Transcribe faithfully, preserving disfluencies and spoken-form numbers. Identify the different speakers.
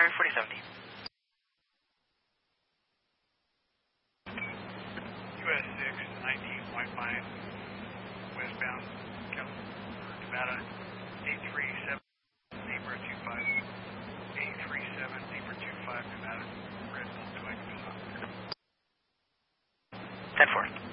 Speaker 1: hundred forty seventy.
Speaker 2: U S six, nineteen white line, westbound, Nevada, eight three seven, Zebra two five, eight three seven, Zebra two five, Nevada, Red Bull, two eight.
Speaker 1: ten four.